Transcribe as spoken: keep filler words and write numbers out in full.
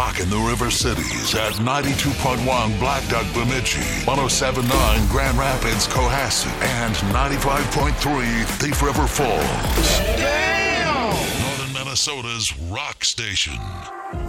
rocking the River Cities at ninety-two point one Black Duck Bemidji, one oh seven point nine Grand Rapids Cohasset, and ninety-five point three Thief River Falls. Damn! Northern Minnesota's rock station.